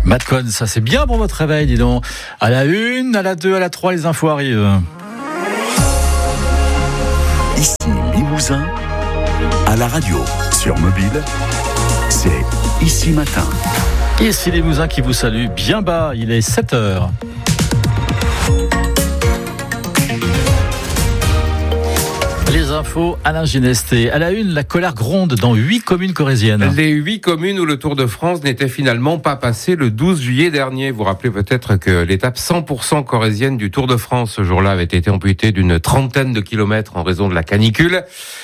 Matcon, ça c'est bien pour votre réveil, dis donc. À la 1, à la 2, à la 3, les infos arrivent. Ici Limousin, à la radio, sur mobile, c'est Ici Matin. Ici Limousin qui vous salue bien bas, il est 7h. Les infos, Alain Ginesté. À la 1, la colère gronde dans 8 communes corréziennes. Les 8 communes où le Tour de France n'était finalement pas passé le 12 juillet dernier. Vous vous rappelez peut-être que l'étape 100% corrézienne du Tour de France ce jour-là avait été amputée d'une trentaine de kilomètres en raison de la canicule.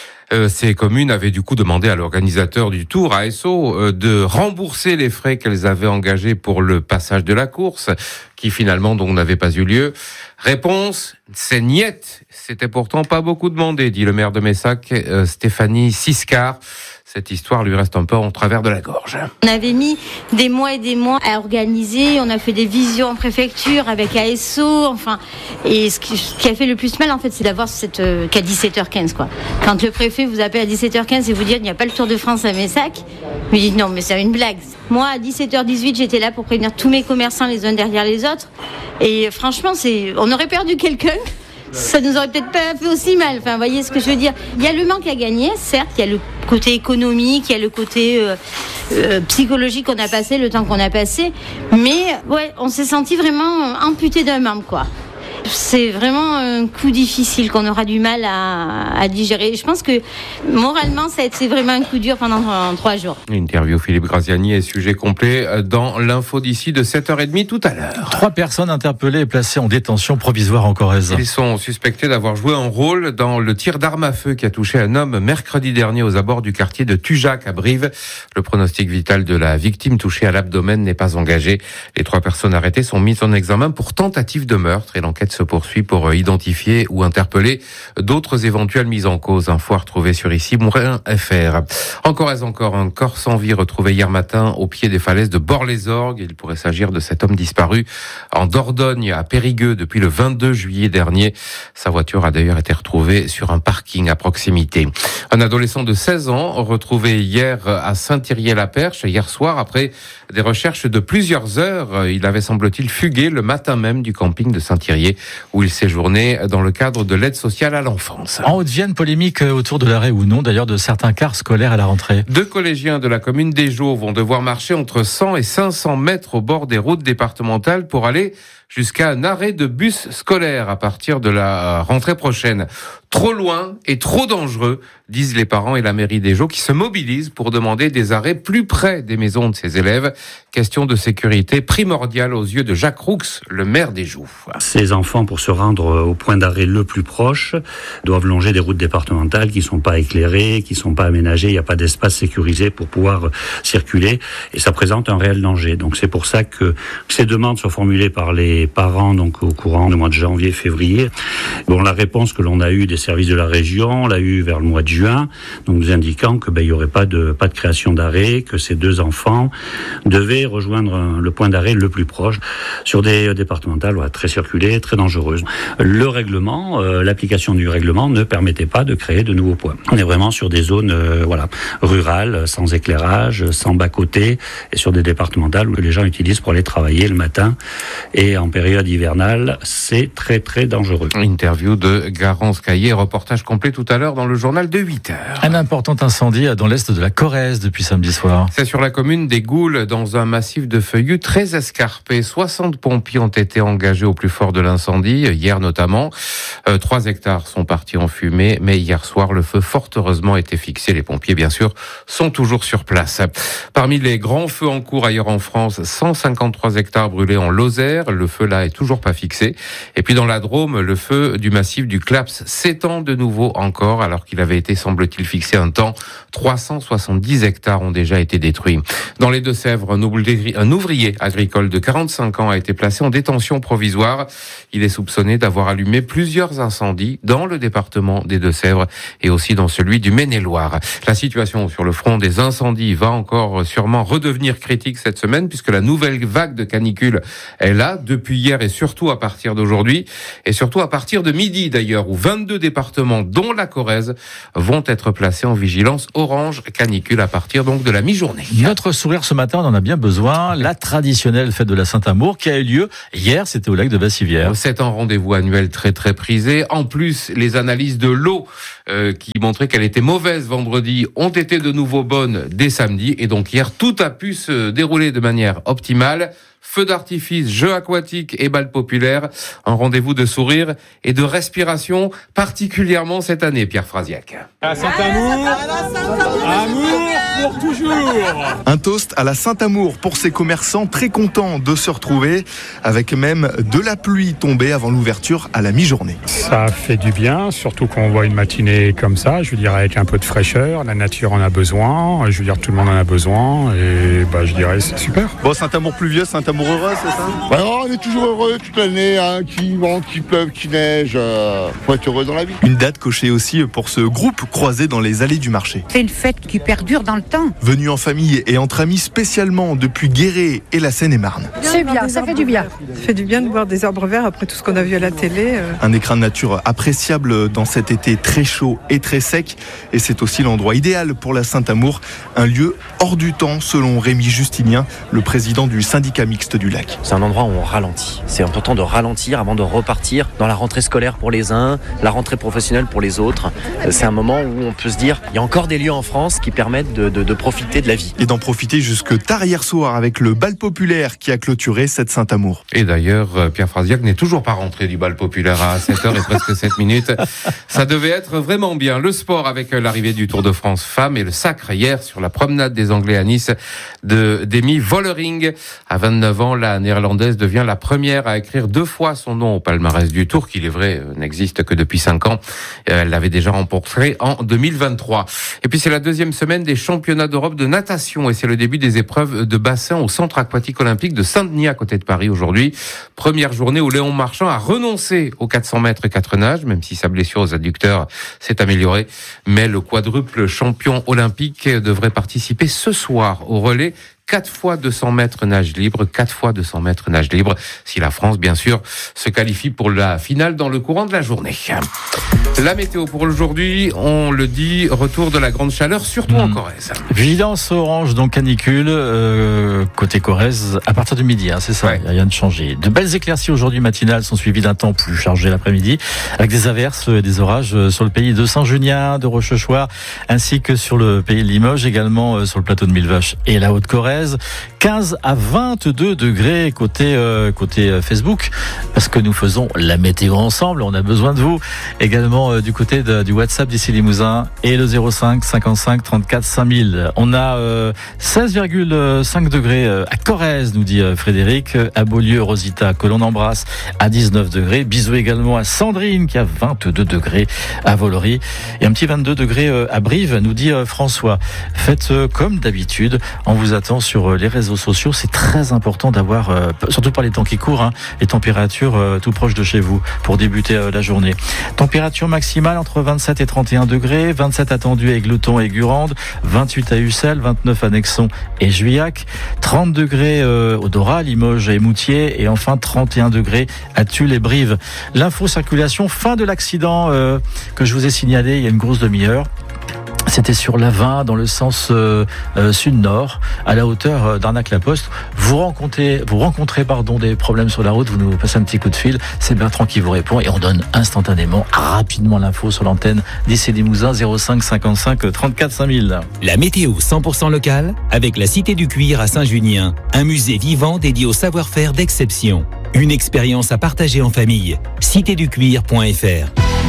Ces communes avaient du coup demandé à l'organisateur du Tour, ASO, de rembourser les frais qu'elles avaient engagés pour le passage de la course, qui finalement donc n'avait pas eu lieu. Réponse, c'est niette. C'était pourtant pas beaucoup demandé, dit le maire de Messac, Stéphanie Siscard. Cette histoire lui reste un peu en travers de la gorge. On avait mis des mois et des mois à organiser. On a fait des visions en préfecture avec ASO. Et ce qui a fait le plus mal, en fait, c'est d'avoir qu'à 17h15, quoi. Quand le préfet vous appelle à 17h15 et vous dit il n'y a pas le Tour de France à Messac, vous dites non, mais c'est une blague. Moi, à 17h18, j'étais là pour prévenir tous mes commerçants les uns derrière les autres. Et franchement, on aurait perdu quelqu'un. Ça nous aurait peut-être pas fait aussi mal. Vous voyez ce que je veux dire. Il y a le manque à gagner, certes. Il y a le côté économique, il y a le côté psychologique qu'on a passé, le temps qu'on a passé. Mais ouais, on s'est senti vraiment amputé d'un membre, quoi. C'est vraiment un coup difficile qu'on aura du mal à digérer. Je pense que moralement, c'est vraiment un coup dur pendant 3 jours. Interview Philippe Graziani et sujet complet dans l'info d'ici de 7h30 tout à l'heure. 3 personnes interpellées et placées en détention provisoire en Corrèze. Ils sont suspectés d'avoir joué un rôle dans le tir d'arme à feu qui a touché un homme mercredi dernier aux abords du quartier de Tujac à Brive. Le pronostic vital de la victime touchée à l'abdomen n'est pas engagé. Les 3 personnes arrêtées sont mises en examen pour tentative de meurtre et l'enquête se poursuit pour identifier ou interpeller d'autres éventuelles mises en cause. Info à retrouver sur ici Mourin.fr. Encore un corps sans vie retrouvé hier matin au pied des falaises de Bord-les-Orgues. Il pourrait s'agir de cet homme disparu en Dordogne à Périgueux depuis le 22 juillet dernier. Sa voiture a d'ailleurs été retrouvée sur un parking à proximité. Un adolescent de 16 ans retrouvé hier à Saint-Thirier-la-Perche hier soir après des recherches de plusieurs heures. Il avait semble-t-il fugué le matin même du camping de Saint-Thirier où il séjournait dans le cadre de l'aide sociale à l'enfance. En Haute-Vienne, polémique autour de l'arrêt ou non d'ailleurs de certains cars scolaires à la rentrée. 2 collégiens de la commune d'Éjaux vont devoir marcher entre 100 et 500 mètres au bord des routes départementales pour aller jusqu'à un arrêt de bus scolaire à partir de la rentrée prochaine. Trop loin et trop dangereux, disent les parents et la mairie d'Éjaux qui se mobilisent pour demander des arrêts plus près des maisons de ces élèves. Question de sécurité primordiale aux yeux de Jacques Roux, le maire d'Éjaux. Ces enfants, pour se rendre au point d'arrêt le plus proche, doivent longer des routes départementales qui ne sont pas éclairées, qui ne sont pas aménagées, il n'y a pas d'espace sécurisé pour pouvoir circuler et ça présente un réel danger. Donc c'est pour ça que ces demandes sont formulées par les parents donc au courant du mois de janvier, février. Bon, la réponse que l'on a eue des services de la région, on l'a eue vers le mois de juin, donc nous indiquant que il y aurait pas de création d'arrêt, que ces 2 enfants devaient rejoindre le point d'arrêt le plus proche sur des départementales très circulées, très dangereuses. Le règlement, l'application du règlement ne permettait pas de créer de nouveaux points. On est vraiment sur des zones rurales, sans éclairage, sans bas-côté, et sur des départementales où les gens utilisent pour aller travailler le matin et en période hivernale, c'est très très dangereux. Interview de Garance Caillé, reportage complet tout à l'heure dans le journal de 8h. Un important incendie dans l'est de la Corrèze depuis samedi soir. C'est sur la commune des Goules, dans un massif de feuillus très escarpé. 60 pompiers ont été engagés au plus fort de l'incendie, hier notamment. 3 hectares sont partis en fumée, mais hier soir, le feu fort heureusement était fixé. Les pompiers, bien sûr, sont toujours sur place. Parmi les grands feux en cours ailleurs en France, 153 hectares brûlés en Lozère. Le feu là est toujours pas fixé. Et puis dans la Drôme, le feu du massif du Claps s'étend de nouveau encore, alors qu'il avait été, semble-t-il, fixé un temps. 370 hectares ont déjà été détruits. Dans les Deux-Sèvres, un ouvrier agricole de 45 ans a été placé en détention provisoire. Il est soupçonné d'avoir allumé plusieurs incendies dans le département des Deux-Sèvres et aussi dans celui du Maine-et-Loire. La situation sur le front des incendies va encore sûrement redevenir critique cette semaine puisque la nouvelle vague de canicule est là depuis hier et surtout à partir d'aujourd'hui et surtout à partir de midi d'ailleurs où 22 départements, dont la Corrèze, vont être placés en vigilance orange canicule à partir donc de la mi-journée. Notre sourire ce matin, on en a bien besoin. La traditionnelle fête de la Saint-Amour qui a eu lieu hier, c'était au lac de Bassivière. C'est un rendez-vous annuel très très prisé. En plus, les analyses de l'eau qui montraient qu'elle était mauvaise vendredi ont été de nouveau bonnes dès samedi. Et donc hier, tout a pu se dérouler de manière optimale. Feux d'artifice, jeux aquatiques et bal populaire. Un rendez-vous de sourire et de respiration, particulièrement cette année, Pierre Frasiac. À Saint-Amour, amour pour toujours. Un toast à la Saint-Amour pour ces commerçants très contents de se retrouver, avec même de la pluie tombée avant l'ouverture à la mi-journée. Ça fait du bien, surtout quand on voit une matinée comme ça, je veux dire avec un peu de fraîcheur, la nature en a besoin, je veux dire tout le monde en a besoin et je dirais c'est super. Bon, Saint-Amour pluvieux, Saint-Amour heureux, c'est ça ? On est toujours heureux toute l'année, qu'il vente, qu'il pleuve, qu'il neige, faut être heureux dans la vie. Une date cochée aussi pour ce groupe croisé dans les allées du marché. C'est une fête qui perdure dans le temps. Venu en famille et entre amis spécialement depuis Guéret et la Seine-et-Marne. C'est bien, ça fait du bien. Ça fait du bien de voir des arbres verts après tout ce qu'on a vu à la télé. Un écrin de nature appréciable dans cet été très chaud et très sec. Et c'est aussi l'endroit idéal pour la Saint-Amour, un lieu hors du temps selon Rémi Justinien, le président du syndicat mixte du lac. C'est un endroit où on ralentit. C'est important de ralentir avant de repartir dans la rentrée scolaire pour les uns, la rentrée professionnelle pour les autres. C'est un moment où on peut se dire, il y a encore des lieux en France qui permettent de profiter de la vie. Et d'en profiter jusque tard hier soir avec le bal populaire qui a clôturé cette Saint-Amour. Et d'ailleurs, Pierre Frasiac n'est toujours pas rentré du bal populaire à 7h et presque 7 minutes. Ça devait être vraiment bien. Le sport avec l'arrivée du Tour de France femmes et le sacre hier sur la promenade des Anglais à Nice de Demi Vollering. À 29 ans, la néerlandaise devient la première à écrire 2 fois son nom au palmarès du Tour, qui, il est vrai, n'existe que depuis 5 ans. Elle l'avait déjà remporté en 2023. Et puis c'est la deuxième semaine des championnats d'Europe de natation et c'est le début des épreuves de bassin au centre aquatique olympique de Saint-Denis à côté de Paris aujourd'hui. Première journée où Léon Marchand a renoncé aux 400 mètres 4 nages, même si sa blessure aux adducteurs s'est améliorée. Mais le quadruple champion olympique devrait participer ce soir au relais. 4 fois 200 mètres nage libre, 4 fois 200 mètres nage libre, si la France, bien sûr, se qualifie pour la finale dans le courant de la journée. La météo pour aujourd'hui, on le dit, retour de la grande chaleur, surtout en Corrèze. Vigilance orange, donc canicule, côté Corrèze, à partir de midi, c'est ça, il n'y a rien de changé. De belles éclaircies aujourd'hui matinales sont suivies d'un temps plus chargé l'après-midi, avec des averses et des orages sur le pays de Saint-Junien, de Rochechouart, ainsi que sur le pays de Limoges, également sur le plateau de Millevaches et la Haute-Corrèze. 15 à 22 degrés côté Facebook, parce que nous faisons la météo ensemble, on a besoin de vous. Également du côté du WhatsApp d'ici Limousin et le 05 55 34 5000. On a 16,5 degrés à Corrèze, nous dit Frédéric, à Beaulieu, Rosita, que l'on embrasse, à 19 degrés. Bisous également à Sandrine qui a 22 degrés à Volory et un petit 22 degrés à Brive, nous dit François. Faites comme d'habitude, on vous attend sur les réseaux sociaux. C'est très important d'avoir, surtout par les temps qui courent, les températures tout proches de chez vous pour débuter la journée. Température maximale entre 27 et 31 degrés, 27 attendus à Églouton et Gurande, 28 à Ussel, 29 à Nexon et Juillac, 30 degrés au Dora, Limoges et Moutier, et enfin 31 degrés à Tulle et Brive. L'info circulation, fin de l'accident que je vous ai signalé il y a une grosse demi-heure. C'était sur la 20 dans le sens sud-nord, à la hauteur d'Arnac-la-Poste. Vous rencontrez des problèmes sur la route, vous nous passez un petit coup de fil. C'est Bertrand qui vous répond et on donne instantanément, rapidement l'info sur l'antenne d'ici Limousin 05 55 34 5000. La météo 100% locale avec la Cité du Cuir à Saint-Junien, un musée vivant dédié au savoir-faire d'exception. Une expérience à partager en famille. citéducuir.fr.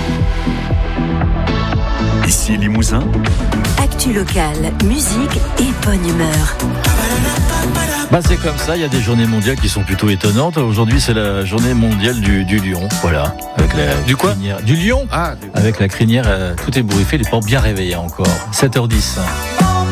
Ici Limousin. Actu locale, musique et bonne humeur. C'est comme ça, il y a des journées mondiales qui sont plutôt étonnantes. Aujourd'hui, c'est la journée mondiale du lion. Voilà. Avec la crinière. Du lion. Avec la crinière tout ébouriffée, les portes bien réveillées encore. 7h10.